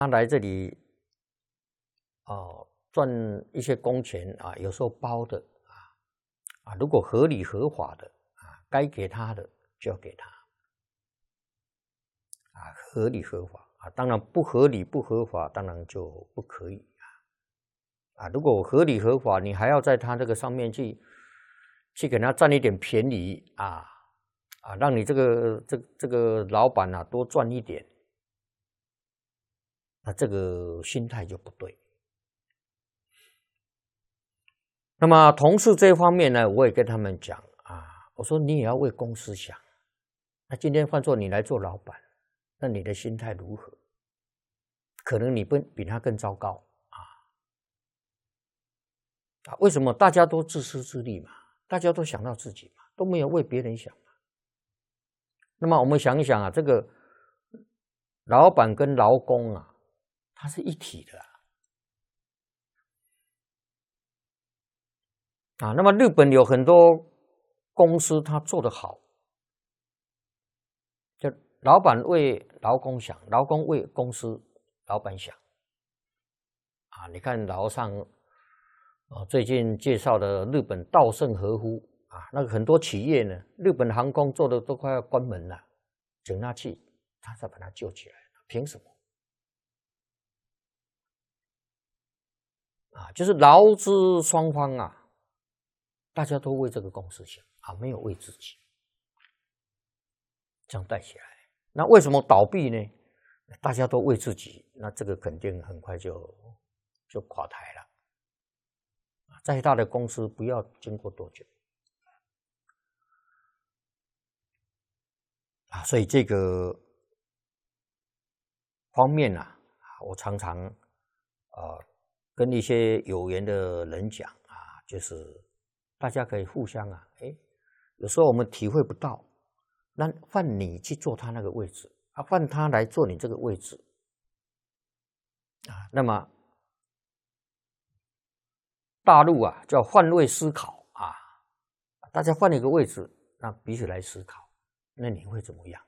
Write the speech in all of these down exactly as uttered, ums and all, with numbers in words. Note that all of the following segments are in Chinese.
他来这里哦赚一些工钱啊，有时候包的啊啊，如果合理合法的啊，该给他的就要给他啊，合理合法啊，当然不合理不合法，当然就不可以啊啊，如果合理合法，你还要在他这个上面去去给他占一点便宜啊啊，让你这个这这个老板啊多赚一点。那这个心态就不对。那么同事这方面呢，我也跟他们讲啊，我说你也要为公司想。那今天换作你来做老板，那你的心态如何？可能你比比他更糟糕啊！啊，为什么大家都自私自利嘛？大家都想到自己嘛，都没有为别人想嘛。那么我们想一想啊，这个老板跟劳工啊，它是一体的啊。啊，那么日本有很多公司，它做得好，就老板为劳工想，劳工为公司老板想。啊，你看楼上，啊，最近介绍的日本稻盛和夫啊，那个很多企业呢，日本航空做的都快要关门了，整纳器他才把它救起来，凭什么？啊，就是劳资双方啊。大家都为这个公司想啊，没有为自己，这样带起来。那为什么倒闭呢？大家都为自己，那这个肯定很快就就垮台了。再大的公司，不要经过多久啊，所以这个方面啊，我常常呃跟一些有缘的人讲啊，就是。大家可以互相啊，哎，有时候我们体会不到，那换你去做他那个位置啊，换他来做你这个位置啊，那么大陆啊叫换位思考啊，大家换一个位置，那彼此来思考，那你会怎么样？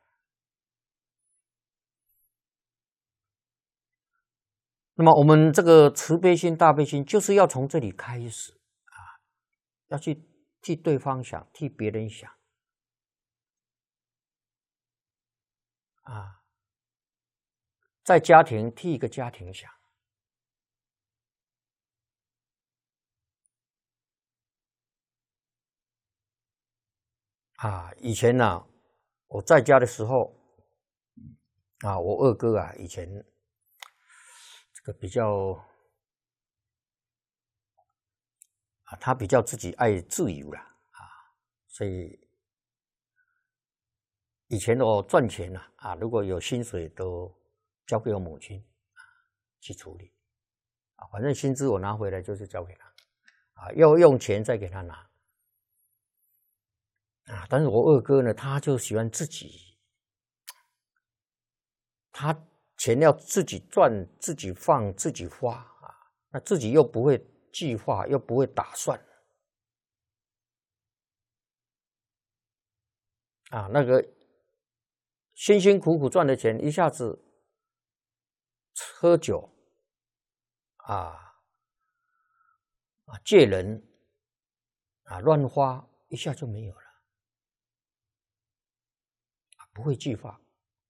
那么我们这个慈悲心、大悲心，就是要从这里开始。要去替对方想，替别人想啊，在家庭替一个家庭想啊。以前呢、啊，我在家的时候啊，我二哥啊，以前这个比较啊，他比较自己爱自由啦啊，所以以前我赚钱呐 啊, 啊，如果有薪水都交给我母亲啊去处理啊，反正薪资我拿回来就是交给他啊，要用钱再给他拿啊。但是我二哥呢，他就喜欢自己，他钱要自己赚、自己放、自己花啊，那自己又不会计划，又不会打算啊，那个辛辛苦苦赚的钱一下子喝酒啊啊借人啊乱花，一下就没有了啊，不会计划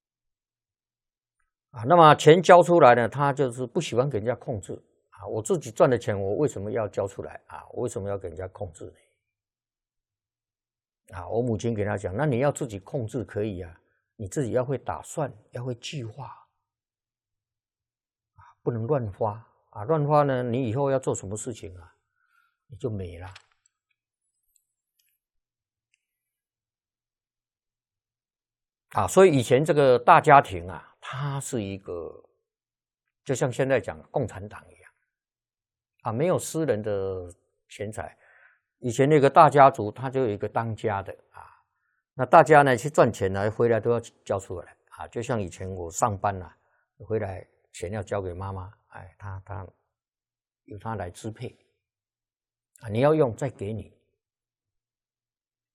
啊。那么钱交出来呢，他就是不喜欢给人家控制啊。我自己赚的钱，我为什么要交出来啊？我为什么要给人家控制呢？啊，我母亲给他讲，那你要自己控制可以啊，你自己要会打算，要会计划啊，不能乱花啊，乱花呢，你以后要做什么事情啊，你就没了啊。所以以前这个大家庭啊，它是一个，就像现在讲共产党一样啊，没有私人的钱财。以前那个大家族，他就有一个当家的啊，那大家呢去赚钱呢，回来都要交出来啊。就像以前我上班啊，回来钱要交给妈妈，哎，他他由他来支配啊，你要用再给你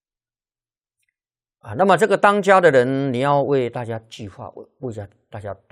啊。那么这个当家的人，你要为大家计划，为为大家。